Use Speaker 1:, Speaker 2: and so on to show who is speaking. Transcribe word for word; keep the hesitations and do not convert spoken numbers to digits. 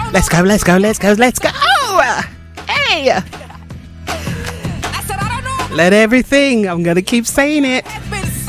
Speaker 1: Let's go, let's go, let's go, let's go. Hey. Let everything, I'm going to keep saying it.